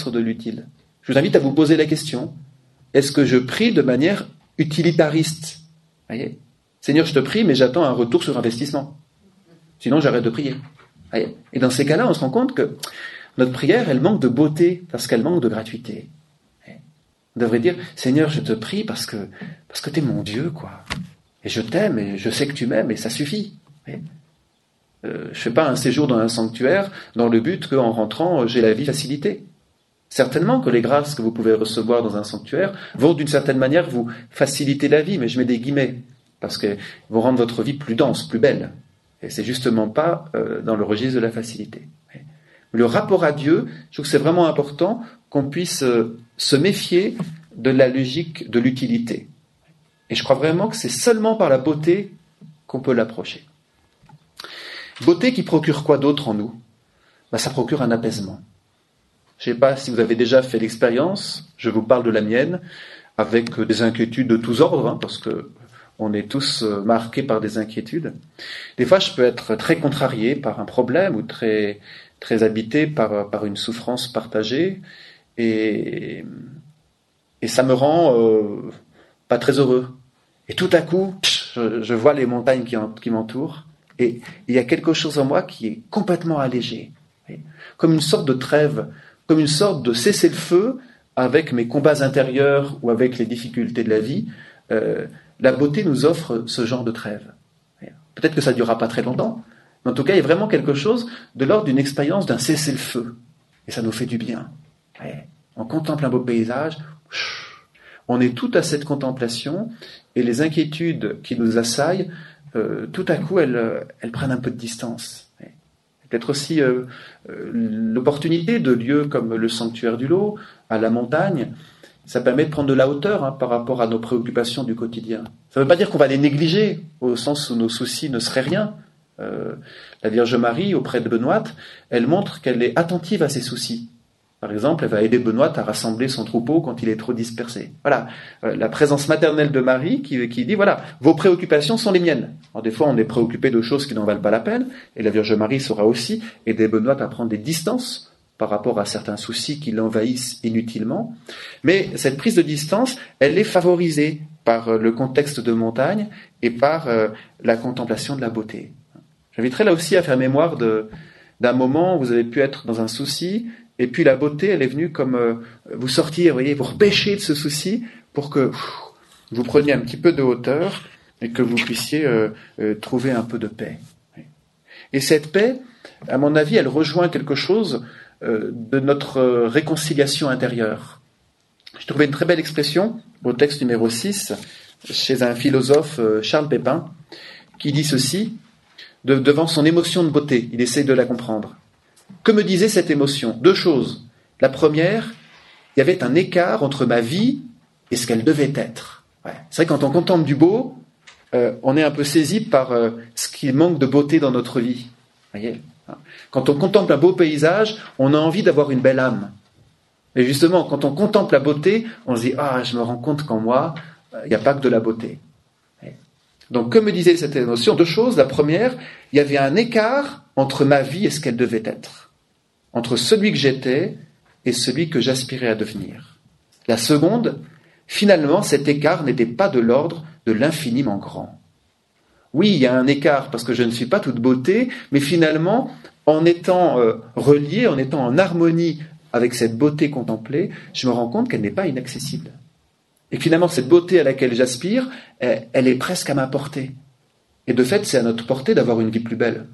registre de l'utile. Je vous invite à vous poser la question, est-ce que je prie de manière utilitariste? Voyez, Seigneur, je te prie, mais j'attends un retour sur investissement. Sinon, j'arrête de prier. Voyez, et dans ces cas-là, on se rend compte que notre prière, elle manque de beauté parce qu'elle manque de gratuité. On devrait dire, Seigneur, je te prie parce que tu es mon Dieu, quoi. Et je t'aime, et je sais que tu m'aimes, et ça suffit. Je ne fais pas un séjour dans un sanctuaire dans le but qu'en rentrant, j'ai la vie facilitée. Certainement que les grâces que vous pouvez recevoir dans un sanctuaire vont d'une certaine manière vous faciliter la vie, mais je mets des guillemets, parce qu'elles vont rendre votre vie plus dense, plus belle. Et c'est justement pas dans le registre de la facilité. Le rapport à Dieu, je trouve que c'est vraiment important qu'on puisse se méfier de la logique de l'utilité. Et je crois vraiment que c'est seulement par la beauté qu'on peut l'approcher. Beauté qui procure quoi d'autre en nous? Ça procure un apaisement. Je ne sais pas si vous avez déjà fait l'expérience, je vous parle de la mienne, avec des inquiétudes de tous ordres, parce que on est tous marqués par des inquiétudes. Des fois, je peux être très contrarié par un problème ou très habité par une souffrance partagée, et ça me rend pas très heureux. Et tout à coup, je vois les montagnes qui m'entourent, et il y a quelque chose en moi qui est complètement allégé, comme une sorte de trêve, comme une sorte de cessez-le-feu avec mes combats intérieurs ou avec les difficultés de la vie. La beauté nous offre ce genre de trêve. Peut-être que ça ne durera pas très longtemps, mais en tout cas, il y a vraiment quelque chose de l'ordre d'une expérience d'un cessez-le-feu. Et ça nous fait du bien. On contemple un beau paysage, on est tout à cette contemplation, et les inquiétudes qui nous assaillent, tout à coup, elles prennent un peu de distance. Peut-être aussi l'opportunité de lieux comme le sanctuaire du Lot, à la montagne, ça permet de prendre de la hauteur par rapport à nos préoccupations du quotidien. Ça ne veut pas dire qu'on va les négliger, au sens où nos soucis ne seraient rien. La Vierge Marie, auprès de Benoît, elle montre qu'elle est attentive à ses soucis. Par exemple, elle va aider Benoît à rassembler son troupeau quand il est trop dispersé. Voilà, la présence maternelle de Marie qui dit, voilà, vos préoccupations sont les miennes. Alors, des fois, on est préoccupé de choses qui n'en valent pas la peine, et la Vierge Marie saura aussi aider Benoît à prendre des distances par rapport à certains soucis qui l'envahissent inutilement. Mais cette prise de distance, elle est favorisée par le contexte de montagne et par la contemplation de la beauté. J'inviterai là aussi à faire mémoire d'un moment où vous avez pu être dans un souci, et puis la beauté, elle est venue comme vous sortir, vous voyez, vous repêcher de ce souci pour que vous preniez un petit peu de hauteur et que vous puissiez trouver un peu de paix. Et cette paix, à mon avis, elle rejoint quelque chose de notre réconciliation intérieure. J'ai trouvé une très belle expression au texte numéro 6 chez un philosophe, Charles Pépin, qui dit ceci, devant son émotion de beauté, il essaie de la comprendre. Que me disait cette émotion? Deux choses. La première, il y avait un écart entre ma vie et ce qu'elle devait être. C'est vrai, quand on contemple du beau, on est un peu saisi par ce qui manque de beauté dans notre vie. Voyez, quand on contemple un beau paysage, on a envie d'avoir une belle âme. Et justement, quand on contemple la beauté, on se dit « Ah, je me rends compte qu'en moi, il n'y a pas que de la beauté. » Donc, que me disait cette émotion? Deux choses. La première, il y avait un écart entre ma vie et ce qu'elle devait être. Entre celui que j'étais et celui que j'aspirais à devenir. La seconde, finalement, cet écart n'était pas de l'ordre de l'infiniment grand. Oui, il y a un écart parce que je ne suis pas toute beauté, mais finalement, en étant relié, en étant en harmonie avec cette beauté contemplée, je me rends compte qu'elle n'est pas inaccessible. Et finalement, cette beauté à laquelle j'aspire, elle est presque à ma portée. Et de fait, c'est à notre portée d'avoir une vie plus belle.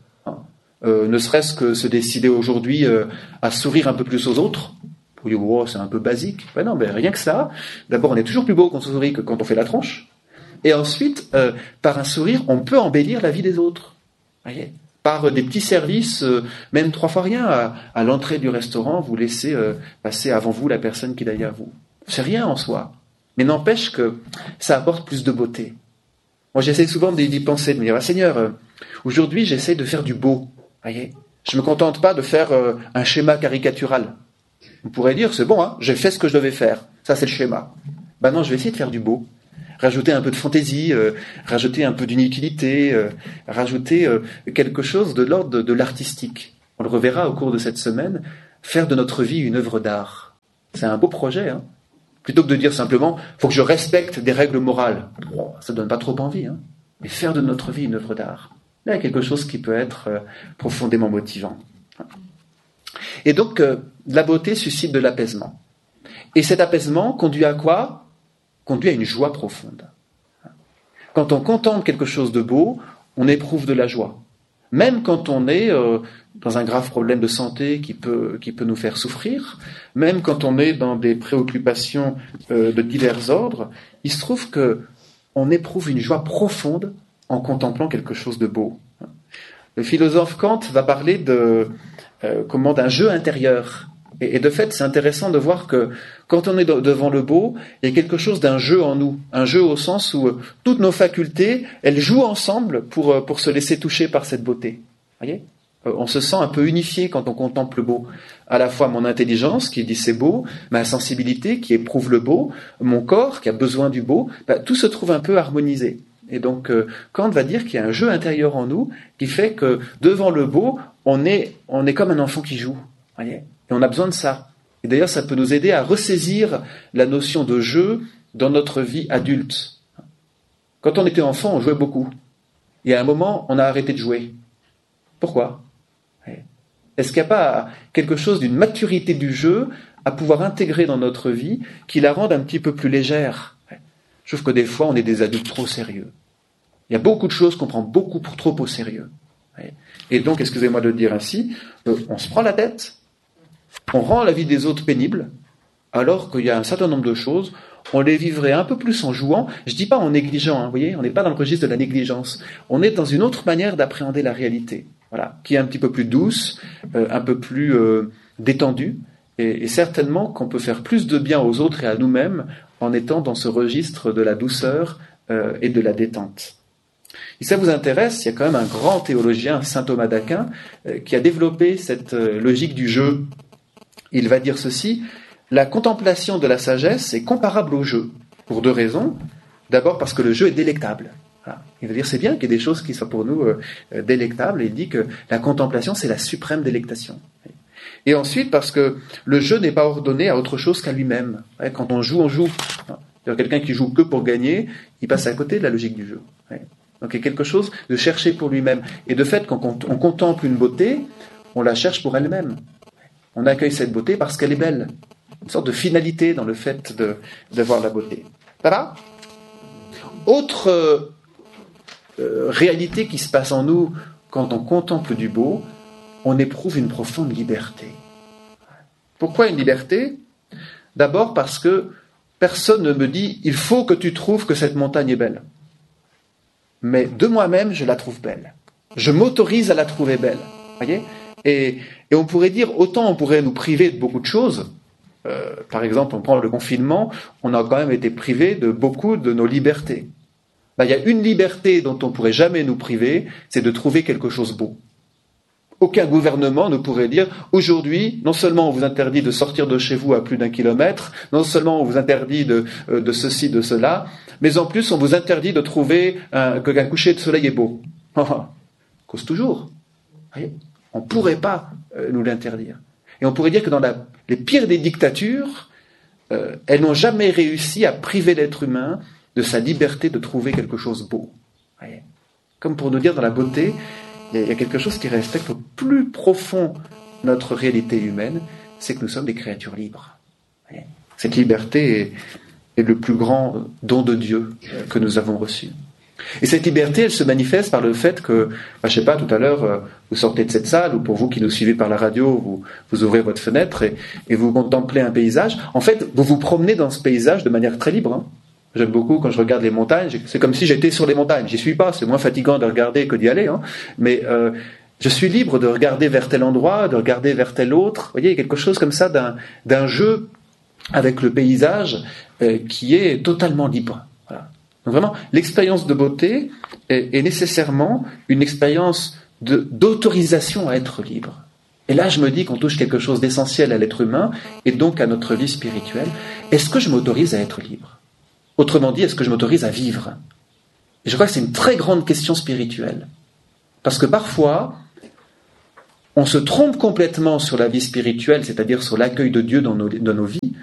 Ne serait-ce que se décider aujourd'hui à sourire un peu plus aux autres. Oui, oh, c'est un peu basique. Ben non, mais rien que ça. D'abord, on est toujours plus beau quand on sourit que quand on fait la tronche. Et ensuite, par un sourire, on peut embellir la vie des autres. Voyez, par des petits services, même 3 fois rien, à l'entrée du restaurant, vous laissez passer avant vous la personne qui est derrière vous. C'est rien en soi. Mais n'empêche que ça apporte plus de beauté. Moi, j'essaie souvent d'y penser, de me dire, Seigneur, aujourd'hui, j'essaie de faire du beau. Voyez, je ne me contente pas de faire un schéma caricatural. On pourrait dire, c'est bon, j'ai fait ce que je devais faire. Ça, c'est le schéma. Ben non, je vais essayer de faire du beau. Rajouter un peu de fantaisie, rajouter un peu d'inutilité, rajouter quelque chose de l'ordre de l'artistique. On le reverra au cours de cette semaine, faire de notre vie une œuvre d'art. C'est un beau projet, hein. Plutôt que de dire simplement, faut que je respecte des règles morales. Oh, ça donne pas trop envie, hein. Mais faire de notre vie une œuvre d'art, là, il y a quelque chose qui peut être profondément motivant. Et donc, la beauté suscite de l'apaisement. Et cet apaisement conduit à quoi? Conduit à une joie profonde. Quand on contemple quelque chose de beau, on éprouve de la joie. Même quand on est dans un grave problème de santé qui peut nous faire souffrir, même quand on est dans des préoccupations de divers ordres, il se trouve qu'on éprouve une joie profonde en contemplant quelque chose de beau. Le philosophe Kant va parler d'un jeu intérieur. Et de fait, c'est intéressant de voir que quand on est devant le beau, il y a quelque chose d'un jeu en nous. Un jeu au sens où toutes nos facultés, elles jouent ensemble pour se laisser toucher par cette beauté. Voyez ? On se sent un peu unifié quand on contemple le beau. À la fois mon intelligence qui dit c'est beau, ma sensibilité qui éprouve le beau, mon corps qui a besoin du beau, tout se trouve un peu harmonisé. Et donc Kant va dire qu'il y a un jeu intérieur en nous qui fait que devant le beau, on est comme un enfant qui joue. Voyez ? Et on a besoin de ça. Et d'ailleurs, ça peut nous aider à ressaisir la notion de jeu dans notre vie adulte. Quand on était enfant, on jouait beaucoup. Et à un moment, on a arrêté de jouer. Pourquoi ? Est-ce qu'il n'y a pas quelque chose d'une maturité du jeu à pouvoir intégrer dans notre vie qui la rende un petit peu plus légère ? Je trouve que des fois, on est des adultes trop sérieux. Il y a beaucoup de choses qu'on prend beaucoup trop au sérieux. Et donc, excusez-moi de le dire ainsi, on se prend la tête. On rend la vie des autres pénible, alors qu'il y a un certain nombre de choses, on les vivrait un peu plus en jouant. Je ne dis pas en négligeant, hein, vous voyez, on n'est pas dans le registre de la négligence. On est dans une autre manière d'appréhender la réalité, voilà, qui est un petit peu plus douce, un peu plus détendue, et certainement qu'on peut faire plus de bien aux autres et à nous-mêmes en étant dans ce registre de la douceur et de la détente. Si ça vous intéresse, il y a quand même un grand théologien, saint Thomas d'Aquin, qui a développé cette logique du jeu. Il va dire ceci: la contemplation de la sagesse est comparable au jeu, pour deux raisons. D'abord parce que le jeu est délectable. Voilà. Il va dire c'est bien qu'il y ait des choses qui soient pour nous délectables, et il dit que la contemplation c'est la suprême délectation. Et ensuite parce que le jeu n'est pas ordonné à autre chose qu'à lui-même. Quand on joue, on joue. Quelqu'un qui joue que pour gagner, il passe à côté de la logique du jeu. Donc il y a quelque chose de chercher pour lui-même. Et de fait, quand on contemple une beauté, on la cherche pour elle-même. On accueille cette beauté parce qu'elle est belle. Une sorte de finalité dans le fait de voir la beauté. Voilà. Autre réalité qui se passe en nous quand on contemple du beau, on éprouve une profonde liberté. Pourquoi une liberté ? D'abord parce que personne ne me dit « il faut que tu trouves que cette montagne est belle ». Mais de moi-même, je la trouve belle. Je m'autorise à la trouver belle. Voyez ? Et on pourrait dire, autant on pourrait nous priver de beaucoup de choses. Par exemple, on prend le confinement, on a quand même été privé de beaucoup de nos libertés. Il y a une liberté dont on ne pourrait jamais nous priver, c'est de trouver quelque chose de beau. Aucun gouvernement ne pourrait dire, aujourd'hui, non seulement on vous interdit de sortir de chez vous à plus d'1 kilomètre, non seulement on vous interdit de ceci, de cela, mais en plus on vous interdit de trouver qu'un coucher de soleil est beau. Cause toujours. Voyez ? On ne pourrait pas nous l'interdire. Et on pourrait dire que dans les pires des dictatures, elles n'ont jamais réussi à priver l'être humain de sa liberté de trouver quelque chose de beau. Voyez ? Comme pour nous dire dans la beauté, il y a quelque chose qui respecte au plus profond notre réalité humaine, c'est que nous sommes des créatures libres. Voyez ? Cette liberté est le plus grand don de Dieu que nous avons reçu. Et cette liberté, elle se manifeste par le fait que, je sais pas, tout à l'heure, vous sortez de cette salle, ou pour vous qui nous suivez par la radio, vous ouvrez votre fenêtre et vous contemplez un paysage. En fait, vous vous promenez dans ce paysage de manière très libre. Hein. J'aime beaucoup quand je regarde les montagnes, c'est comme si j'étais sur les montagnes. J'y suis pas, c'est moins fatigant de regarder que d'y aller. Hein. Mais je suis libre de regarder vers tel endroit, de regarder vers tel autre. Vous voyez, il y a quelque chose comme ça d'un jeu avec le paysage qui est totalement libre. Voilà. Donc vraiment, l'expérience de beauté est nécessairement une expérience d'autorisation à être libre. Et là, je me dis qu'on touche quelque chose d'essentiel à l'être humain et donc à notre vie spirituelle. Est-ce que je m'autorise à être libre ? Autrement dit, est-ce que je m'autorise à vivre ? Et je crois que c'est une très grande question spirituelle. Parce que parfois, on se trompe complètement sur la vie spirituelle, c'est-à-dire sur l'accueil de Dieu dans nos vies,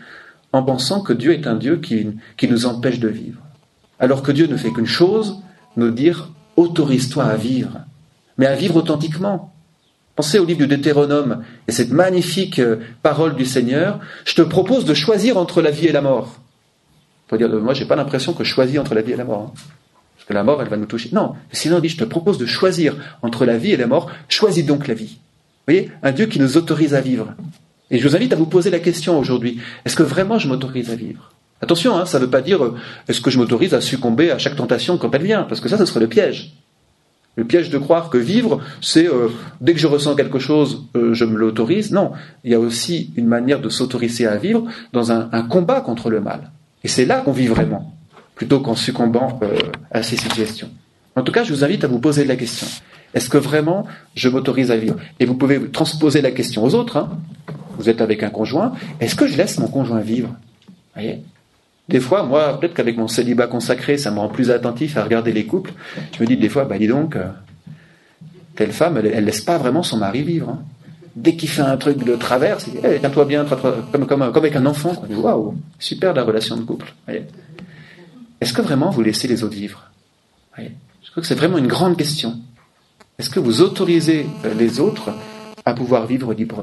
en pensant que Dieu est un Dieu qui nous empêche de vivre. Alors que Dieu ne fait qu'une chose, nous dire « autorise-toi à vivre », mais à vivre authentiquement. Pensez au livre du Deutéronome et cette magnifique parole du Seigneur. Je te propose de choisir entre la vie et la mort. On peut dire, moi, j'ai pas l'impression que je choisis entre la vie et la mort. Parce que la mort, elle va nous toucher. Non, le Seigneur dit, je te propose de choisir entre la vie et la mort. Choisis donc la vie. Vous voyez, un Dieu qui nous autorise à vivre. Et je vous invite à vous poser la question aujourd'hui. Est-ce que vraiment je m'autorise à vivre ? Attention, ça ne veut pas dire, est-ce que je m'autorise à succomber à chaque tentation quand elle vient ? Parce que ça, ce serait le piège. Le piège de croire que vivre, c'est dès que je ressens quelque chose, je me l'autorise. Non, il y a aussi une manière de s'autoriser à vivre dans un combat contre le mal. Et c'est là qu'on vit vraiment, plutôt qu'en succombant à ces suggestions. En tout cas, je vous invite à vous poser la question. Est-ce que vraiment je m'autorise à vivre ? Et vous pouvez transposer la question aux autres. Vous êtes avec un conjoint. Est-ce que je laisse mon conjoint vivre ? Voyez ? Des fois, moi, peut-être qu'avec mon célibat consacré, ça me rend plus attentif à regarder les couples. Je me dis des fois, dis donc, telle femme, elle laisse pas vraiment son mari vivre. Dès qu'il fait un truc de travers, c'est tiens-toi bien, comme avec un enfant. Waouh, super la relation de couple. Voyez. Est-ce que vraiment vous laissez les autres vivre ? Voyez. Je crois que c'est vraiment une grande question. Est-ce que vous autorisez les autres à pouvoir vivre librement ?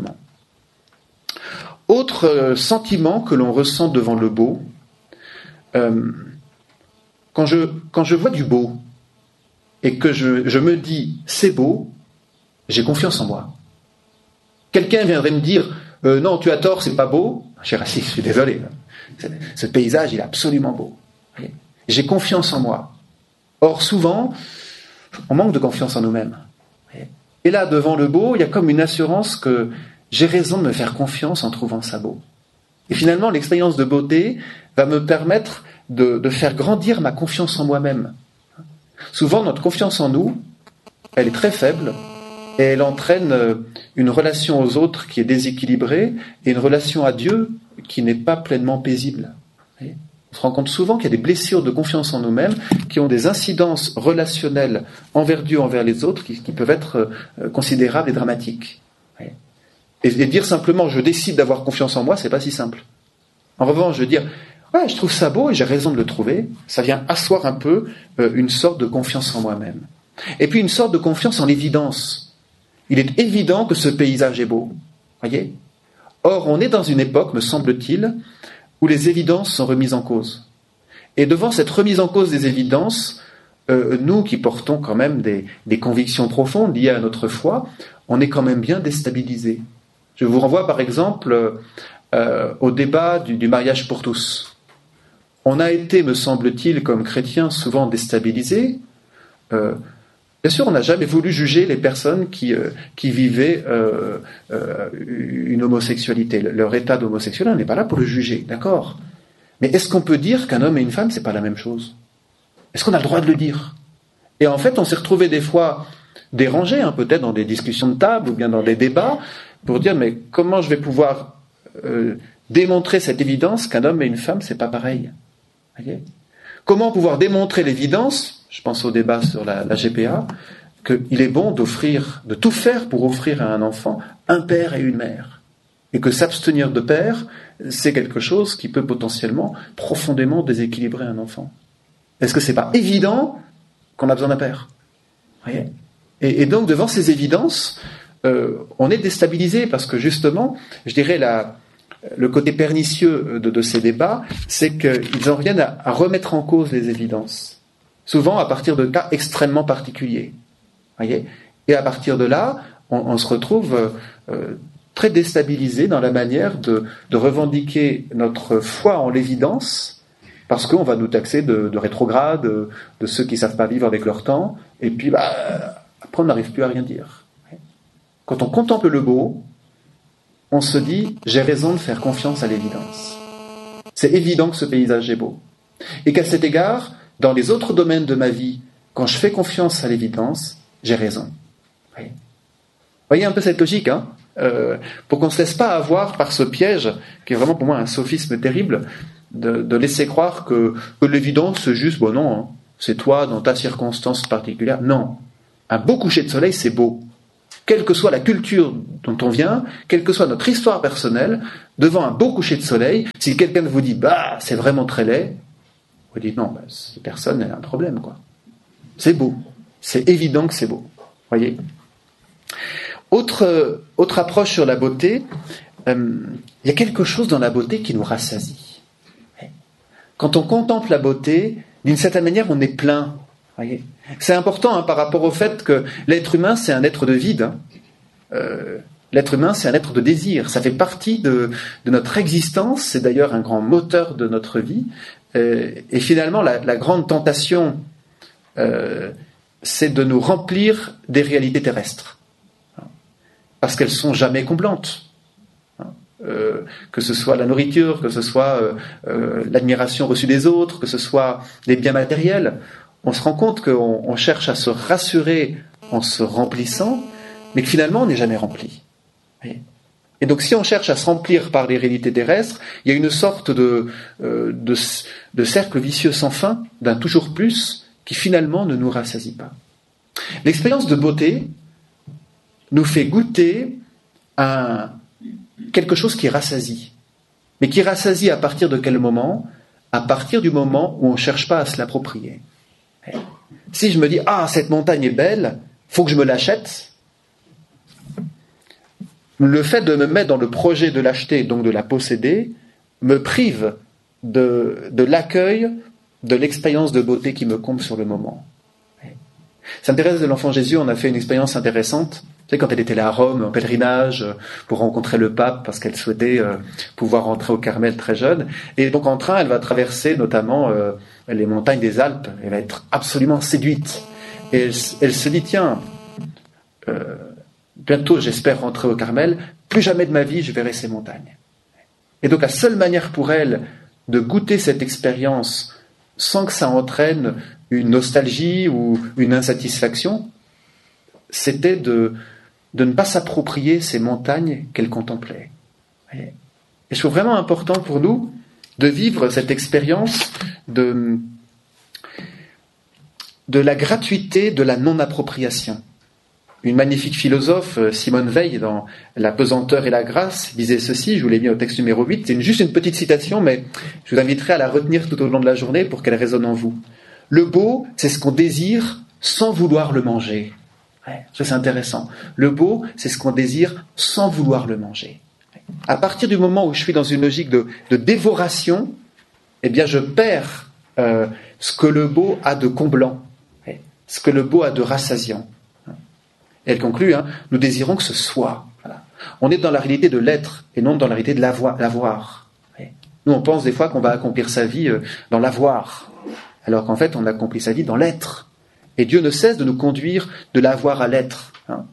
Autre sentiment que l'on ressent devant le beau, quand je vois du beau et que je me dis c'est beau, j'ai confiance en moi. Quelqu'un viendrait me dire non, tu as tort, c'est pas beau. Cher assis, je suis désolé. Ce paysage, il est absolument beau. J'ai confiance en moi. Or, souvent, on manque de confiance en nous-mêmes. Et là, devant le beau, il y a comme une assurance que j'ai raison de me faire confiance en trouvant ça beau. Et finalement, l'expérience de beauté va me permettre de faire grandir ma confiance en moi-même. Souvent, notre confiance en nous, elle est très faible et elle entraîne une relation aux autres qui est déséquilibrée et une relation à Dieu qui n'est pas pleinement paisible. On se rend compte souvent qu'il y a des blessures de confiance en nous-mêmes qui ont des incidences relationnelles envers Dieu, envers les autres, qui peuvent être considérables et dramatiques. Et dire simplement « je décide d'avoir confiance en moi », c'est pas si simple. En revanche, dire « ouais, je trouve ça beau et j'ai raison de le trouver », ça vient asseoir un peu une sorte de confiance en moi-même. Et puis une sorte de confiance en l'évidence. Il est évident que ce paysage est beau. Voyez ? Or, on est dans une époque, me semble-t-il, où les évidences sont remises en cause. Et devant cette remise en cause des évidences, nous qui portons quand même des convictions profondes liées à notre foi, on est quand même bien déstabilisés. Je vous renvoie par exemple au débat du mariage pour tous. On a été, me semble-t-il, comme chrétiens, souvent déstabilisés. Bien sûr, on n'a jamais voulu juger les personnes qui vivaient une homosexualité. Leur état d'homosexuel, on n'est pas là pour le juger, d'accord ? Mais est-ce qu'on peut dire qu'un homme et une femme, c'est pas la même chose ? Est-ce qu'on a le droit de le dire ? Et en fait, on s'est retrouvé des fois dérangés, peut-être dans des discussions de table ou bien dans des débats, pour dire mais comment je vais pouvoir démontrer cette évidence qu'un homme et une femme, c'est pas pareil ? Voyez ? Comment pouvoir démontrer l'évidence, je pense au débat sur la GPA, qu'il est bon de tout faire pour offrir à un enfant un père et une mère. Et que s'abstenir de père, c'est quelque chose qui peut potentiellement profondément déséquilibrer un enfant. Est-ce que c'est pas évident qu'on a besoin d'un père ? Voyez ? Et donc, devant ces évidences, on est déstabilisé parce que justement, je dirais le côté pernicieux de ces débats, c'est qu'ils en viennent à remettre en cause les évidences. Souvent à partir de cas extrêmement particuliers. Voyez ? Et à partir de là, on se retrouve très déstabilisé dans la manière de revendiquer notre foi en l'évidence, parce qu'on va nous taxer de rétrogrades, de ceux qui ne savent pas vivre avec leur temps, et puis après on n'arrive plus à rien dire. Quand on contemple le beau, on se dit « j'ai raison de faire confiance à l'évidence ». C'est évident que ce paysage est beau. Et qu'à cet égard, dans les autres domaines de ma vie, quand je fais confiance à l'évidence, j'ai raison. Voyez un peu cette logique, pour qu'on ne se laisse pas avoir par ce piège, qui est vraiment pour moi un sophisme terrible, de laisser croire que l'évidence c'est juste, c'est toi dans ta circonstance particulière. Non. Un beau coucher de soleil, c'est beau. quelle que soit la culture dont on vient, quelle que soit notre histoire personnelle, devant un beau coucher de soleil, si quelqu'un vous dit « c'est vraiment très laid », vous dites « Non, cette personne a un problème, quoi. » C'est beau. C'est évident que c'est beau. Voyez ? Autre approche sur la beauté, il y a quelque chose dans la beauté qui nous rassasie. Quand on contemple la beauté, d'une certaine manière, on est plein. Voyez ? C'est important par rapport au fait que l'être humain, c'est un être de vide. L'être humain, c'est un être de désir. Ça fait partie de notre existence. C'est d'ailleurs un grand moteur de notre vie. Et finalement, la grande tentation, c'est de nous remplir des réalités terrestres. Parce qu'elles sont jamais comblantes. Que ce soit la nourriture, que ce soit l'admiration reçue des autres, que ce soit les biens matériels, on se rend compte qu'on cherche à se rassurer en se remplissant, mais que finalement on n'est jamais rempli. Et donc si on cherche à se remplir par les réalités terrestres, il y a une sorte de cercle vicieux sans fin, d'un toujours plus, qui finalement ne nous rassasie pas. L'expérience de beauté nous fait goûter à quelque chose qui rassasie. Mais qui rassasie à partir de quel moment ? À partir du moment où on ne cherche pas à se l'approprier. Si je me dis « Ah, cette montagne est belle, faut que je me l'achète », le fait de me mettre dans le projet de l'acheter, donc de la posséder, me prive de l'accueil de l'expérience de beauté qui me comble sur le moment. Sainte Thérèse de l'Enfant Jésus, on a fait une expérience intéressante. Tu sais, quand elle était là à Rome, en pèlerinage, pour rencontrer le pape, parce qu'elle souhaitait pouvoir rentrer au Carmel très jeune. Et donc en train, elle va traverser notamment les montagnes des Alpes. Elle va être absolument séduite. Et elle se dit, tiens, bientôt j'espère rentrer au Carmel, plus jamais de ma vie je verrai ces montagnes. Et donc la seule manière pour elle de goûter cette expérience sans que ça entraîne une nostalgie ou une insatisfaction, c'était de ne pas s'approprier ces montagnes qu'elle contemplait. Et je trouve vraiment important pour nous de vivre cette expérience de la gratuité de la non-appropriation. Une magnifique philosophe, Simone Weil, dans La pesanteur et la grâce, disait ceci, je vous l'ai mis au texte numéro 8, c'est juste une petite citation, mais je vous inviterai à la retenir tout au long de la journée pour qu'elle résonne en vous. Le beau, c'est ce qu'on désire sans vouloir le manger. Ça, c'est intéressant. Le beau, c'est ce qu'on désire sans vouloir le manger. À partir du moment où je suis dans une logique de dévoration, eh bien, je perds ce que le beau a de comblant, ce que le beau a de rassasiant. Et elle conclut, nous désirons que ce soit. Voilà. On est dans la réalité de l'être et non dans la réalité de l'avoir. Nous, on pense des fois qu'on va accomplir sa vie dans l'avoir, alors qu'en fait, on accomplit sa vie dans l'être. Et Dieu ne cesse de nous conduire de l'avoir à l'être.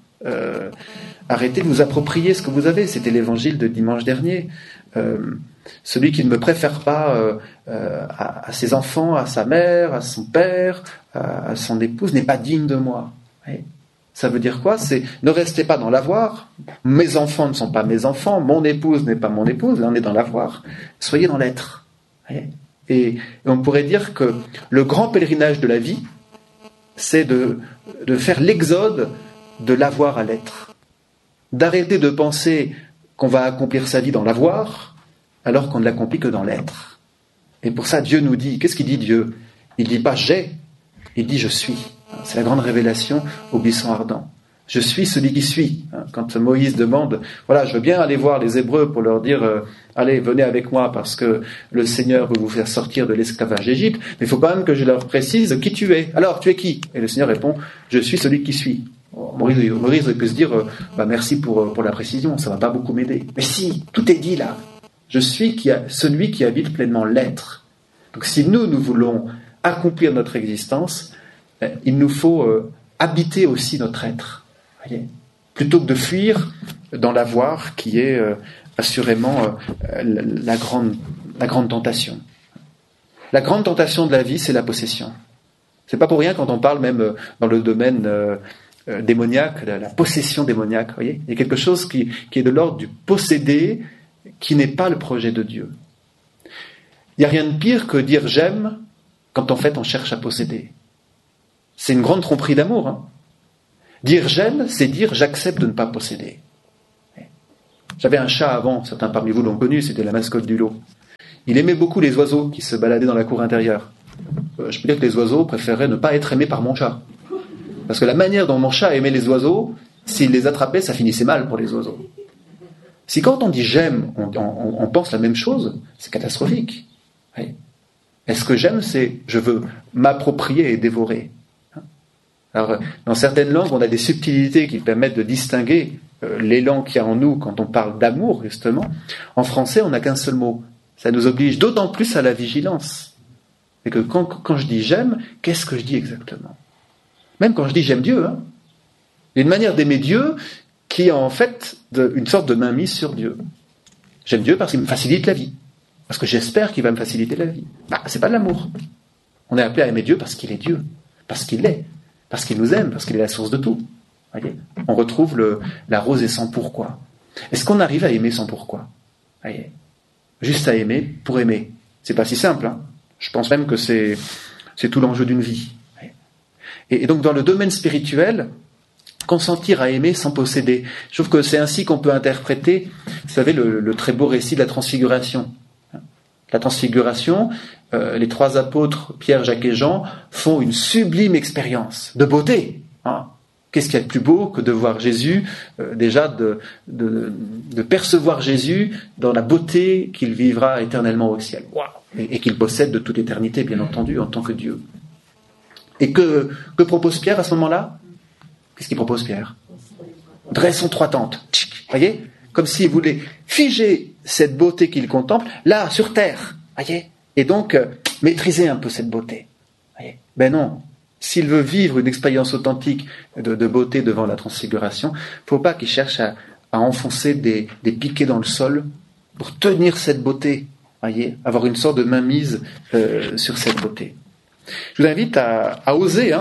Arrêtez de vous approprier ce que vous avez. C'était l'évangile de dimanche dernier. Celui qui ne me préfère pas à ses enfants, à sa mère, à son père, à son épouse, n'est pas digne de moi. Ça veut dire quoi ? C'est ne restez pas dans l'avoir. Mes enfants ne sont pas mes enfants. Mon épouse n'est pas mon épouse. Là, on est dans l'avoir. Soyez dans l'être. Et on pourrait dire que le grand pèlerinage de la vie, c'est de faire l'exode de l'avoir à l'être. D'arrêter de penser qu'on va accomplir sa vie dans l'avoir, alors qu'on ne l'accomplit que dans l'être. Et pour ça, Dieu nous dit, qu'est-ce qu'il dit Dieu ? Il ne dit pas « j'ai », il dit « je suis ». C'est la grande révélation au buisson ardent. Je suis celui qui suis. Quand Moïse demande, voilà, je veux bien aller voir les Hébreux pour leur dire, allez, venez avec moi parce que le Seigneur veut vous faire sortir de l'esclavage d'Égypte, mais il faut quand même que je leur précise qui tu es. Alors, tu es qui ? Et le Seigneur répond, je suis celui qui suis. Moïse peut se dire, merci pour la précision, ça va pas beaucoup m'aider. Mais si, tout est dit là. Je suis celui qui habite pleinement l'être. Donc si nous voulons accomplir notre existence, il nous faut habiter aussi notre être. Voyez, plutôt que de fuir dans l'avoir qui est assurément la grande tentation. La grande tentation de la vie, c'est la possession. C'est pas pour rien quand on parle même dans le domaine démoniaque, la possession démoniaque. Voyez, il y a quelque chose qui est de l'ordre du posséder, qui n'est pas le projet de Dieu. Il n'y a rien de pire que dire j'aime quand en fait on cherche à posséder. C'est une grande tromperie d'amour. Dire j'aime, c'est dire j'accepte de ne pas posséder. J'avais un chat avant, certains parmi vous l'ont connu, c'était la mascotte du lot. Il aimait beaucoup les oiseaux qui se baladaient dans la cour intérieure. Je peux dire que les oiseaux préféraient ne pas être aimés par mon chat. Parce que la manière dont mon chat aimait les oiseaux, s'il les attrapait, ça finissait mal pour les oiseaux. Si quand on dit j'aime, on pense la même chose, c'est catastrophique. Oui. Est-ce que j'aime, c'est je veux m'approprier et dévorer. Alors, dans certaines langues, on a des subtilités qui permettent de distinguer l'élan qu'il y a en nous quand on parle d'amour, justement. En français, on n'a qu'un seul mot. Ça nous oblige d'autant plus à la vigilance. Et que quand je dis j'aime, qu'est-ce que je dis exactement? Même quand je dis j'aime Dieu, hein, il y a une manière d'aimer Dieu qui est en fait une sorte de mainmise sur Dieu. J'aime Dieu parce qu'il me facilite la vie. Parce que j'espère qu'il va me faciliter la vie. C'est pas de l'amour. On est appelé à aimer Dieu parce qu'il est Dieu. Parce qu'il est. Parce qu'il nous aime. Parce qu'il est la source de tout. Voyez, on retrouve la rose et sans pourquoi. Est-ce qu'on arrive à aimer sans pourquoi? Voyez, juste à aimer pour aimer. C'est pas si simple. Hein. Je pense même que c'est tout l'enjeu d'une vie. Et donc dans le domaine spirituel, consentir à aimer sans posséder. Je trouve que c'est ainsi qu'on peut interpréter, vous savez, le très beau récit de la Transfiguration. La Transfiguration, les trois apôtres, Pierre, Jacques et Jean, font une sublime expérience de beauté. Hein. Qu'est-ce qu'il y a de plus beau que de voir Jésus, déjà de percevoir Jésus dans la beauté qu'il vivra éternellement au ciel. Wow. Et qu'il possède de toute éternité, bien entendu, en tant que Dieu. Et que propose Pierre à ce moment-là? Qu'est-ce qu'il propose Pierre? Dressons 3 tentes. Voyez? Comme s'il voulait figer cette beauté qu'il contemple, là, sur terre. Voyez? Et donc, maîtriser un peu cette beauté. Voyez? Ben non. S'il veut vivre une expérience authentique de beauté devant la Transfiguration, il ne faut pas qu'il cherche à enfoncer des piquets dans le sol pour tenir cette beauté. Voyez? Avoir une sorte de mainmise sur cette beauté. Je vous invite à oser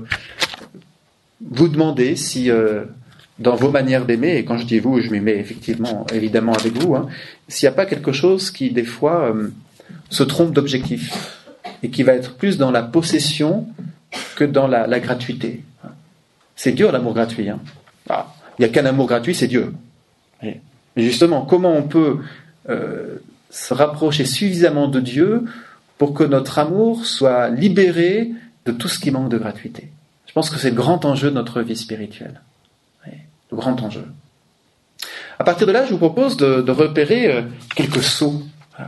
vous demander si dans vos manières d'aimer, et quand je dis vous, je m'y mets évidemment avec vous, s'il n'y a pas quelque chose qui des fois se trompe d'objectif et qui va être plus dans la possession que dans la gratuité. C'est dur l'amour gratuit. Il n'y a qu'un amour gratuit, c'est Dieu. Et justement, comment on peut se rapprocher suffisamment de Dieu pour que notre amour soit libéré de tout ce qui manque de gratuité. Je pense que c'est le grand enjeu de notre vie spirituelle. Oui, le grand enjeu. À partir de là, je vous propose de repérer quelques sauts.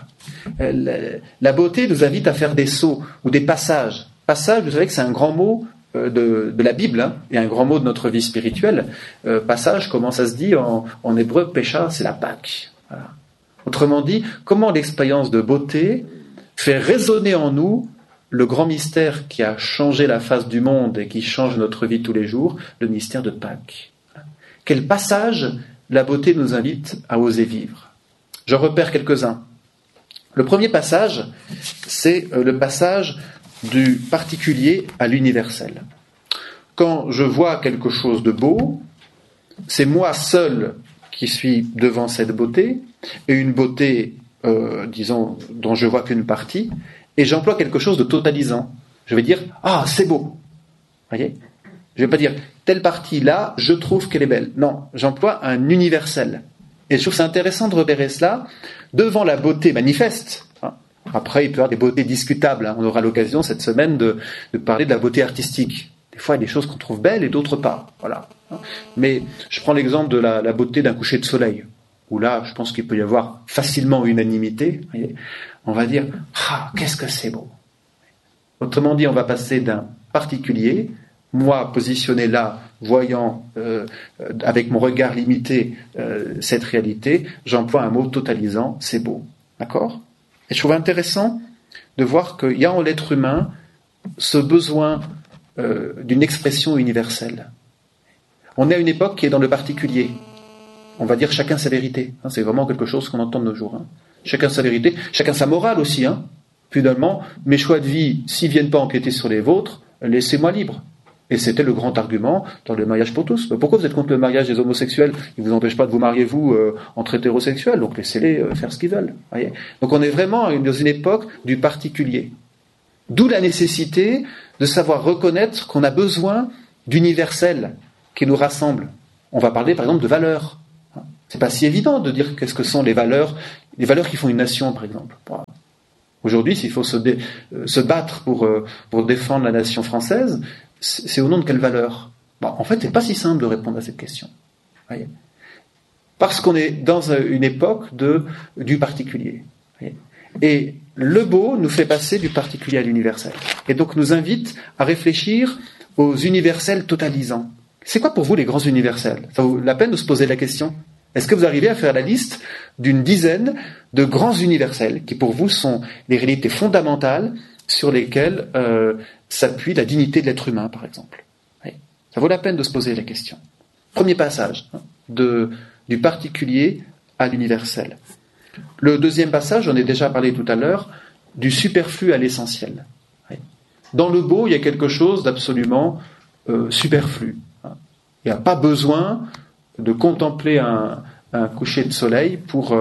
La beauté nous invite à faire des sauts ou des passages. Passage, vous savez que c'est un grand mot de la Bible et un grand mot de notre vie spirituelle. Passage, comment ça se dit en hébreu? Pécha, c'est la Pâque. Voilà. Autrement dit, comment l'expérience de beauté fait résonner en nous le grand mystère qui a changé la face du monde et qui change notre vie tous les jours, le mystère de Pâques. Quel passage la beauté nous invite à oser vivre? Je repère quelques-uns. Le premier passage, c'est le passage du particulier à l'universel. Quand je vois quelque chose de beau, c'est moi seul qui suis devant cette beauté, et une beauté disons, dont je vois qu'une partie, et j'emploie quelque chose de totalisant. Je vais dire, c'est beau. Voyez? Je ne vais pas dire, telle partie-là, je trouve qu'elle est belle. Non, j'emploie un universel. Et je trouve c'est intéressant de repérer cela devant la beauté manifeste. Après, il peut y avoir des beautés discutables. On aura l'occasion cette semaine de parler de la beauté artistique. Des fois, il y a des choses qu'on trouve belles et d'autres pas. Voilà. Mais je prends l'exemple de la beauté d'un coucher de soleil, où là, je pense qu'il peut y avoir facilement unanimité. Voyez, on va dire, qu'est-ce que c'est beau. Autrement dit, on va passer d'un particulier, moi positionné là, voyant avec mon regard limité cette réalité, j'emploie un mot totalisant, c'est beau. D'accord ? Et je trouve intéressant de voir qu'il y a en l'être humain ce besoin d'une expression universelle. On est à une époque qui est dans le particulier. On va dire chacun sa vérité. C'est vraiment quelque chose qu'on entend de nos jours. Chacun sa vérité, chacun sa morale aussi. Finalement, mes choix de vie, s'ils ne viennent pas empiéter sur les vôtres, laissez-moi libre. Et c'était le grand argument dans le mariage pour tous. Pourquoi vous êtes contre le mariage des homosexuels? Il ne vous empêche pas de vous marier, vous, entre hétérosexuels, donc laissez-les faire ce qu'ils veulent. Voyez, donc on est vraiment dans une époque du particulier. D'où la nécessité de savoir reconnaître qu'on a besoin d'universel. qui nous rassemblent. On va parler par exemple de valeurs. C'est pas si évident de dire qu'est-ce que sont les valeurs qui font une nation par exemple. Aujourd'hui, s'il faut se battre pour défendre la nation française, c'est au nom de quelles valeurs? En fait, c'est pas si simple de répondre à cette question. Voyez, parce qu'on est dans une époque du particulier. Voyez, et le beau nous fait passer du particulier à l'universel. Et donc nous invite à réfléchir aux universels totalisants. C'est quoi pour vous les grands universels? Ça vaut la peine de se poser la question. Est-ce que vous arrivez à faire la liste d'une dizaine de grands universels qui pour vous sont les réalités fondamentales sur lesquelles s'appuie la dignité de l'être humain, par exemple? Oui. Ça vaut la peine de se poser la question. Premier passage, du particulier à l'universel. Le deuxième passage, j'en ai déjà parlé tout à l'heure, du superflu à l'essentiel. Oui. Dans le beau, il y a quelque chose d'absolument superflu. Il n'y a pas besoin de contempler un coucher de soleil pour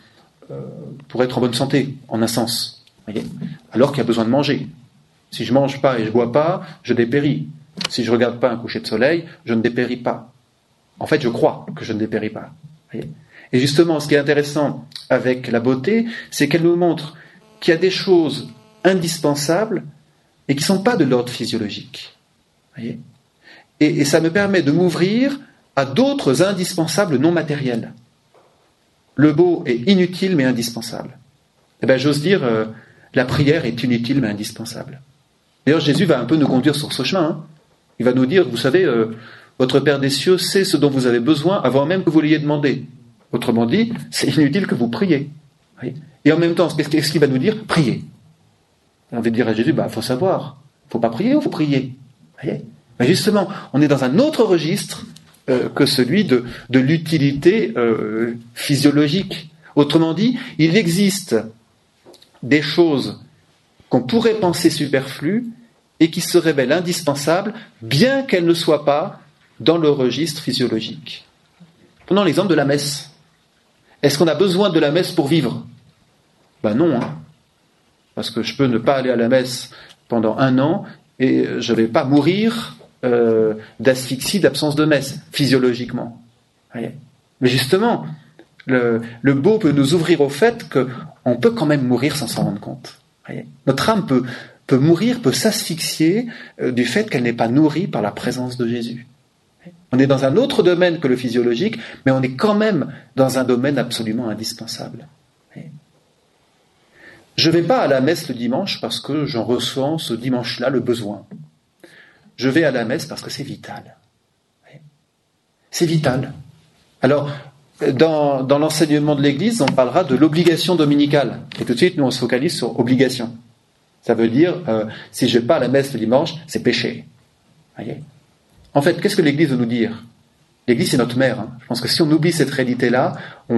être en bonne santé, en un sens. Voyez, alors qu'il y a besoin de manger. Si je ne mange pas et je ne bois pas, je dépéris. Si je ne regarde pas un coucher de soleil, je ne dépéris pas. En fait, je crois que je ne dépéris pas. Voyez. Et justement, ce qui est intéressant avec la beauté, c'est qu'elle nous montre qu'il y a des choses indispensables et qui ne sont pas de l'ordre physiologique. Voyez. Et ça me permet de m'ouvrir à d'autres indispensables non matériels. Le beau est inutile mais indispensable. Eh bien, j'ose dire, la prière est inutile mais indispensable. D'ailleurs, Jésus va un peu nous conduire sur ce chemin. Il va nous dire, vous savez, votre Père des cieux sait ce dont vous avez besoin avant même que vous l'ayez demandé. Autrement dit, c'est inutile que vous priez. Et en même temps, qu'est-ce qu'il va nous dire? Priez. On va dire à Jésus, faut savoir. Il ne faut pas prier ou il faut prier? Voyez. Mais justement, on est dans un autre registre que celui de l'utilité physiologique. Autrement dit, il existe des choses qu'on pourrait penser superflues et qui se révèlent indispensables, bien qu'elles ne soient pas dans le registre physiologique. Prenons l'exemple de la messe. Est-ce qu'on a besoin de la messe pour vivre? Non, parce que je peux ne pas aller à la messe pendant 1 an et je ne vais pas mourir d'asphyxie, d'absence de messe, physiologiquement. Voyez. Mais justement, le beau peut nous ouvrir au fait qu'on peut quand même mourir sans s'en rendre compte. Voyez. Notre âme peut mourir, peut s'asphyxier du fait qu'elle n'est pas nourrie par la présence de Jésus. On est dans un autre domaine que le physiologique, mais on est quand même dans un domaine absolument indispensable. Voyez. Je ne vais pas à la messe le dimanche parce que j'en ressens ce dimanche-là le besoin. Je vais à la messe parce que c'est vital. C'est vital. Alors, dans l'enseignement de l'Église, on parlera de l'obligation dominicale. Et tout de suite, nous, on se focalise sur obligation. Ça veut dire, si je ne vais pas à la messe le dimanche, c'est péché. Voyez. En fait, qu'est-ce que l'Église veut nous dire? L'Église, c'est notre mère. Je pense que si on oublie cette réalité-là,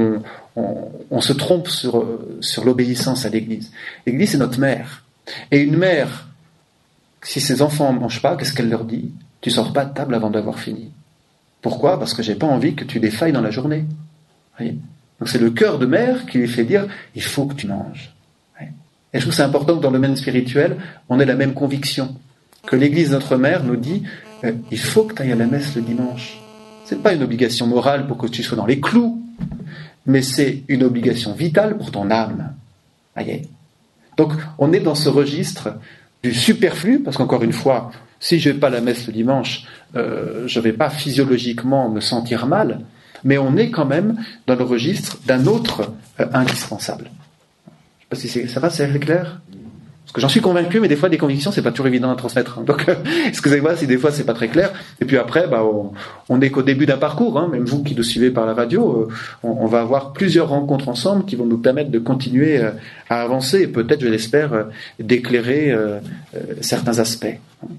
on se trompe sur l'obéissance à l'Église. L'Église, c'est notre mère. Et une mère, si ses enfants ne mangent pas, qu'est-ce qu'elle leur dit? Tu ne sors pas de table avant d'avoir fini. Pourquoi? Parce que je n'ai pas envie que tu défailles dans la journée. Voyez. Donc c'est le cœur de mère qui lui fait dire, il faut que tu manges. Voyez. Et je trouve que c'est important que dans le domaine spirituel, on ait la même conviction. Que l'Église, notre mère, nous dit, il faut que tu ailles à la messe le dimanche. Ce n'est pas une obligation morale pour que tu sois dans les clous, mais c'est une obligation vitale pour ton âme. Voyez. Donc on est dans ce registre du superflu, parce qu'encore une fois, si je ne vais pas à la messe le dimanche, je ne vais pas physiologiquement me sentir mal, mais on est quand même dans le registre d'un autre indispensable. Je ne sais pas si ça va, c'est clair? Parce que j'en suis convaincu, mais des fois, des convictions, c'est pas toujours évident à transmettre. Donc, excusez-moi si des fois, c'est pas très clair. Et puis après, on n'est qu'au début d'un parcours. Même vous qui nous suivez par la radio, on va avoir plusieurs rencontres ensemble qui vont nous permettre de continuer à avancer et peut-être, je l'espère, d'éclairer certains aspects.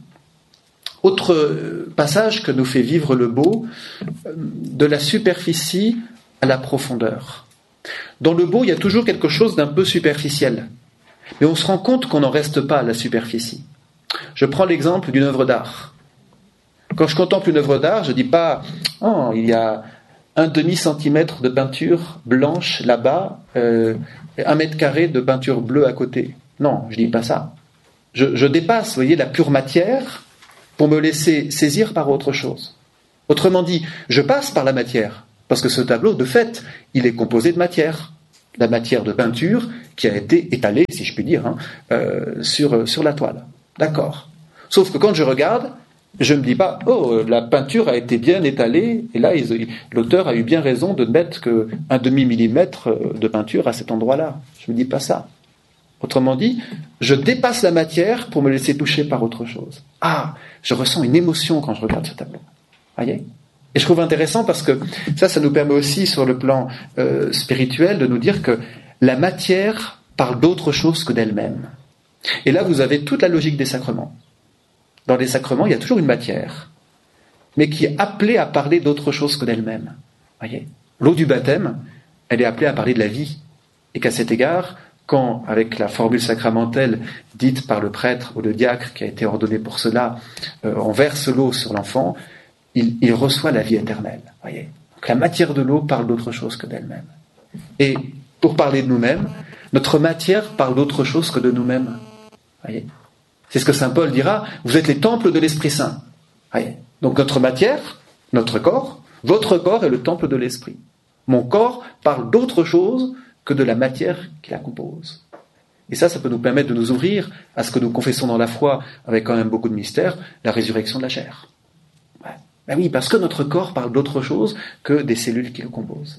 Autre passage que nous fait vivre le beau, de la superficie à la profondeur. Dans le beau, il y a toujours quelque chose d'un peu superficiel. Mais on se rend compte qu'on n'en reste pas à la superficie. Je prends l'exemple d'une œuvre d'art. Quand je contemple une œuvre d'art, je ne dis pas « Oh, il y a 1/2 centimètre de peinture blanche là-bas, 1 mètre carré de peinture bleue à côté. » Non, je ne dis pas ça. Je dépasse, vous voyez, la pure matière pour me laisser saisir par autre chose. Autrement dit, je passe par la matière, parce que ce tableau, de fait, il est composé de matière. La matière de peinture qui a été étalée, si je puis dire, sur la toile. D'accord. Sauf que quand je regarde, je ne me dis pas, oh, la peinture a été bien étalée, et là, l'auteur a eu bien raison de ne mettre qu'un demi-millimètre de peinture à cet endroit-là. Je ne me dis pas ça. Autrement dit, je dépasse la matière pour me laisser toucher par autre chose. Ah, je ressens une émotion quand je regarde ce tableau. Voyez ? Et je trouve intéressant parce que ça nous permet aussi, sur le plan spirituel, de nous dire que la matière parle d'autre chose que d'elle-même. Et là, vous avez toute la logique des sacrements. Dans les sacrements, il y a toujours une matière, mais qui est appelée à parler d'autre chose que d'elle-même. Voyez ? L'eau du baptême, elle est appelée à parler de la vie. Et qu'à cet égard, quand, avec la formule sacramentelle dite par le prêtre ou le diacre qui a été ordonné pour cela, on verse l'eau sur l'enfant, il reçoit la vie éternelle. Voyez. Donc la matière de l'eau parle d'autre chose que d'elle-même. Et pour parler de nous-mêmes, notre matière parle d'autre chose que de nous-mêmes. Voyez. C'est ce que saint Paul dira, vous êtes les temples de l'Esprit Saint. Voyez. Donc notre matière, notre corps, votre corps est le temple de l'Esprit. Mon corps parle d'autre chose que de la matière qui la compose. Et ça peut nous permettre de nous ouvrir à ce que nous confessons dans la foi, avec quand même beaucoup de mystère, la résurrection de la chair. Ben oui, parce que notre corps parle d'autre chose que des cellules qui le composent.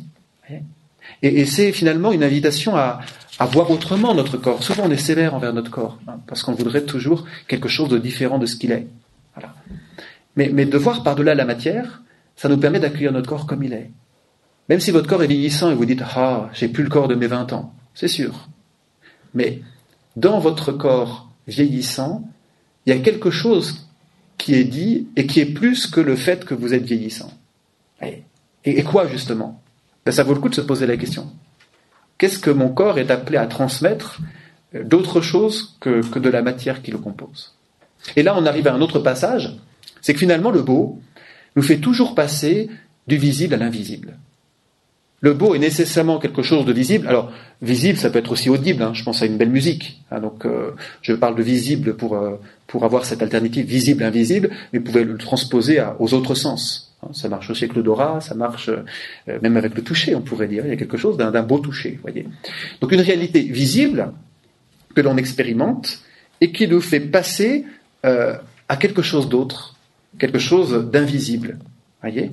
Et c'est finalement une invitation à voir autrement notre corps. Souvent on est sévère envers notre corps, parce qu'on voudrait toujours quelque chose de différent de ce qu'il est. Voilà. Mais de voir par-delà la matière, ça nous permet d'accueillir notre corps comme il est. Même si votre corps est vieillissant et vous dites « Ah, j'ai plus le corps de mes 20 ans », c'est sûr. Mais dans votre corps vieillissant, il y a quelque chose qui est dit et qui est plus que le fait que vous êtes vieillissant. Et quoi, justement ? Ben, ça vaut le coup de se poser la question. Qu'est-ce que mon corps est appelé à transmettre d'autre chose que de la matière qui le compose ? Et là, on arrive à un autre passage, c'est que finalement, le beau nous fait toujours passer du visible à l'invisible. Le beau est nécessairement quelque chose de visible. Alors, visible, ça peut être aussi audible. Je pense à une belle musique. Donc, je parle de visible pour avoir cette alternative visible-invisible, mais vous pouvez le transposer aux autres sens. Ça marche aussi avec l'odorat, ça marche même avec le toucher, on pourrait dire. Il y a quelque chose d'un beau toucher, voyez. Donc, une réalité visible que l'on expérimente et qui nous fait passer à quelque chose d'autre, quelque chose d'invisible. Voyez,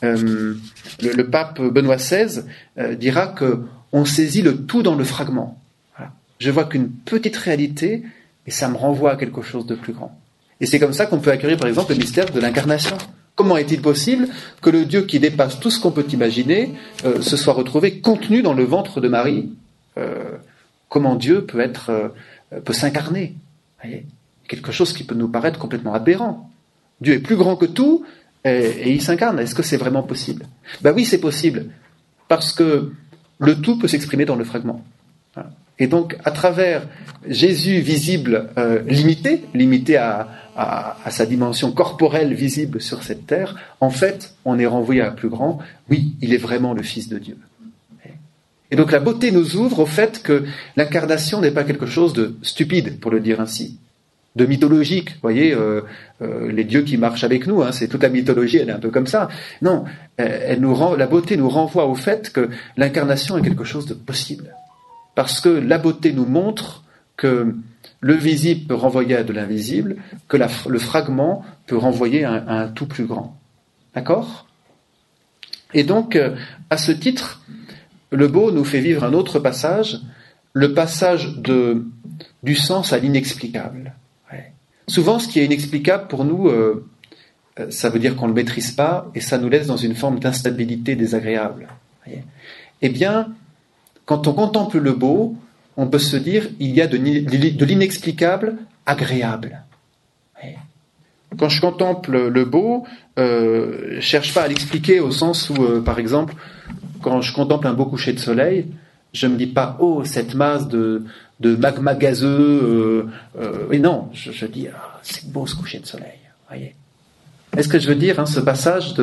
le pape Benoît XVI dira que on saisit le tout dans le fragment. Voilà. Je vois qu'une petite réalité, et ça me renvoie à quelque chose de plus grand. Et c'est comme ça qu'on peut accueillir, par exemple, le mystère de l'incarnation. Comment est-il possible que le Dieu qui dépasse tout ce qu'on peut imaginer se soit retrouvé contenu dans le ventre de Marie ? Comment Dieu peut s'incarner ? Voyez, quelque chose qui peut nous paraître complètement aberrant. Dieu est plus grand que tout. Et il s'incarne. Est-ce que c'est vraiment possible ? Ben oui, c'est possible. Parce que le tout peut s'exprimer dans le fragment. Et donc, à travers Jésus visible, limité à sa dimension corporelle visible sur cette terre, en fait, on est renvoyé à un plus grand. Oui, il est vraiment le Fils de Dieu. Et donc la beauté nous ouvre au fait que l'incarnation n'est pas quelque chose de stupide, pour le dire ainsi. De mythologique, vous voyez, les dieux qui marchent avec nous, c'est toute la mythologie, elle est un peu comme ça. Non, la beauté nous renvoie au fait que l'incarnation est quelque chose de possible. Parce que la beauté nous montre que le visible peut renvoyer à de l'invisible, que le fragment peut renvoyer à un tout plus grand. D'accord ? Et donc, à ce titre, le beau nous fait vivre un autre passage, le passage du sens à l'inexplicable. Souvent, ce qui est inexplicable pour nous, ça veut dire qu'on ne le maîtrise pas et ça nous laisse dans une forme d'instabilité désagréable. Eh bien, quand on contemple le beau, on peut se dire il y a de l'inexplicable agréable. Quand je contemple le beau, je ne cherche pas à l'expliquer au sens où, par exemple, quand je contemple un beau coucher de soleil, je ne me dis pas « Oh, cette masse de magma gazeux ». Et non, je dis ah, « C'est beau ce coucher de soleil ». Voyez. Est-ce que je veux dire, ce passage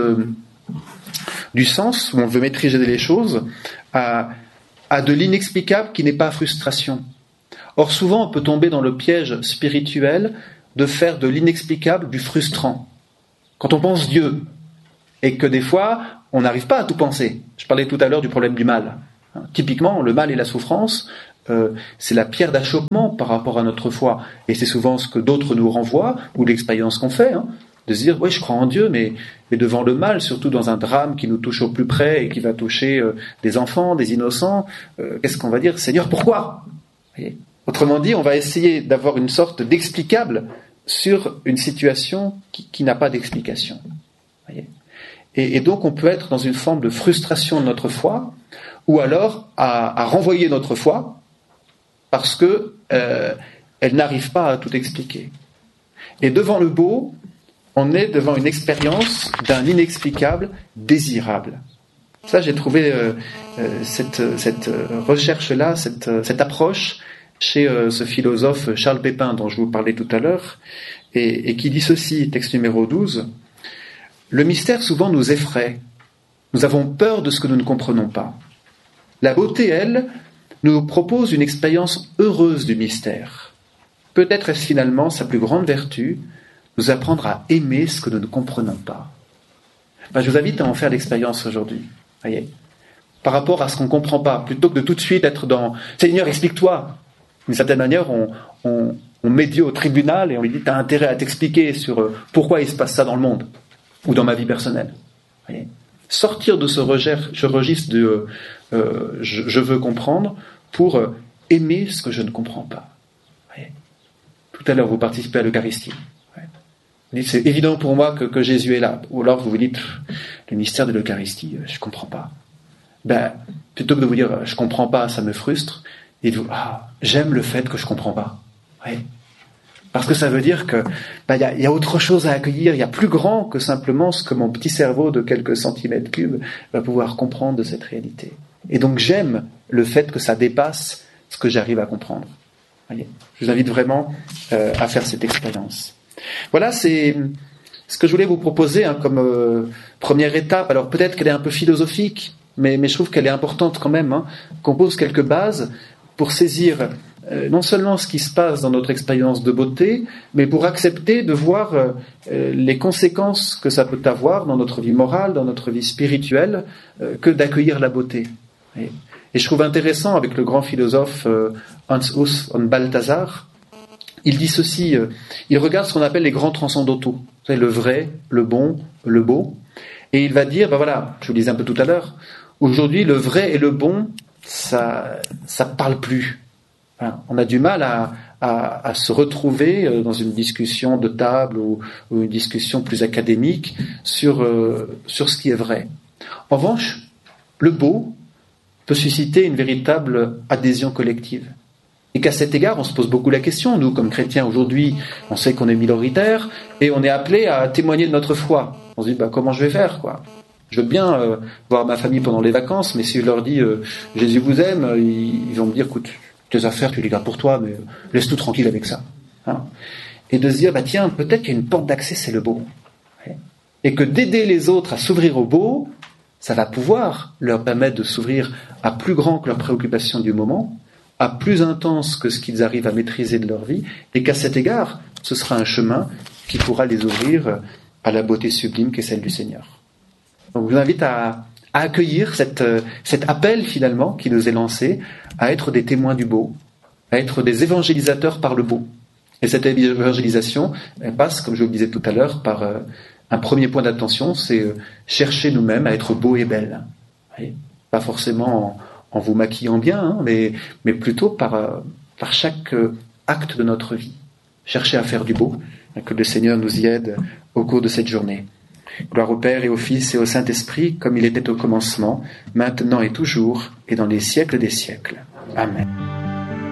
du sens, où on veut maîtriser les choses, à de l'inexplicable qui n'est pas frustration. Or, souvent, on peut tomber dans le piège spirituel de faire de l'inexplicable du frustrant. Quand on pense Dieu, Et que des fois, on n'arrive pas à tout penser. Je parlais tout à l'heure du problème du mal. Typiquement, le mal et la souffrance, c'est la pierre d'achoppement par rapport à notre foi. Et c'est souvent ce que d'autres nous renvoient, ou l'expérience qu'on fait, de se dire, oui, je crois en Dieu, mais devant le mal, surtout dans un drame qui nous touche au plus près et qui va toucher des enfants, des innocents, qu'est-ce qu'on va dire? Seigneur, pourquoi? Voyez. Autrement dit, on va essayer d'avoir une sorte d'explicable sur une situation qui n'a pas d'explication. Voyez. Et donc on peut être dans une forme de frustration de notre foi, ou alors à renvoyer notre foi, parce que elle n'arrive pas à tout expliquer. Et devant le beau, on est devant une expérience d'un inexplicable désirable. Ça, j'ai trouvé cette recherche-là, cette approche chez ce philosophe Charles Pépin dont je vous parlais tout à l'heure, et qui dit ceci, texte numéro 12, « Le mystère souvent nous effraie. Nous avons peur de ce que nous ne comprenons pas. La beauté, elle, nous propose une expérience heureuse du mystère. Peut-être est-ce finalement sa plus grande vertu, nous apprendre à aimer ce que nous ne comprenons pas. » Je vous invite à en faire l'expérience aujourd'hui. Voyez, par rapport à ce qu'on ne comprend pas, plutôt que de tout de suite être dans « Seigneur, explique-toi ». D'une certaine manière, on médie au tribunal et on lui dit « T'as intérêt à t'expliquer sur pourquoi il se passe ça dans le monde ou dans ma vie personnelle. » Voyez, sortir de ce registre de je veux comprendre pour aimer ce que je ne comprends pas. Voyez, tout à l'heure, vous participez à l'Eucharistie. Vous dites, c'est évident pour moi que Jésus est là. Ou alors vous vous dites, le mystère de l'Eucharistie, je ne comprends pas. Plutôt que de vous dire, je ne comprends pas, ça me frustre, dites-vous, j'aime le fait que je ne comprends pas. Ouais. Parce que ça veut dire que y a autre chose à accueillir, il y a plus grand que simplement ce que mon petit cerveau de quelques centimètres cubes va pouvoir comprendre de cette réalité. Et donc j'aime le fait que ça dépasse ce que j'arrive à comprendre. Voyez, je vous invite vraiment à faire cette expérience. Voilà, c'est ce que je voulais vous proposer comme première étape. Alors peut-être qu'elle est un peu philosophique, mais je trouve qu'elle est importante quand même, qu'on pose quelques bases pour saisir non seulement ce qui se passe dans notre expérience de beauté, mais pour accepter de voir les conséquences que ça peut avoir dans notre vie morale, dans notre vie spirituelle, que d'accueillir la beauté. Et je trouve intéressant avec le grand philosophe Hans Urs von Balthasar, il dit ceci, il regarde ce qu'on appelle les grands transcendentaux, le vrai, le bon, le beau, et il va dire, voilà, je vous le disais un peu tout à l'heure, aujourd'hui le vrai et le bon, ça parle plus. Voilà, on a du mal à se retrouver dans une discussion de table ou une discussion plus académique sur ce qui est vrai. En revanche, le beau peut susciter une véritable adhésion collective. Et qu'à cet égard, on se pose beaucoup la question. Nous, comme chrétiens, aujourd'hui, on sait qu'on est minoritaire et on est appelé à témoigner de notre foi. On se dit, comment je vais faire, quoi ? Je veux bien voir ma famille pendant les vacances, mais si je leur dis Jésus vous aime, ils vont me dire, écoute, tes affaires, tu les gardes pour toi, mais laisse-nous tranquille avec ça. Et de se dire, tiens, peut-être qu'il y a une porte d'accès, c'est le beau. Et que d'aider les autres à s'ouvrir au beau, ça va pouvoir leur permettre de s'ouvrir à plus grand que leurs préoccupations du moment, à plus intense que ce qu'ils arrivent à maîtriser de leur vie, et qu'à cet égard, ce sera un chemin qui pourra les ouvrir à la beauté sublime qu'est celle du Seigneur. Donc je vous invite à accueillir cet appel finalement qui nous est lancé, à être des témoins du beau, à être des évangélisateurs par le beau. Et cette évangélisation passe, comme je vous le disais tout à l'heure, par un premier point d'attention, c'est chercher nous-mêmes à être beaux et belles. Voyez, pas forcément en vous maquillant bien, mais plutôt par chaque acte de notre vie. Chercher à faire du beau, que le Seigneur nous y aide au cours de cette journée. Gloire au Père et au Fils et au Saint-Esprit, comme il était au commencement, maintenant et toujours, et dans les siècles des siècles. Amen.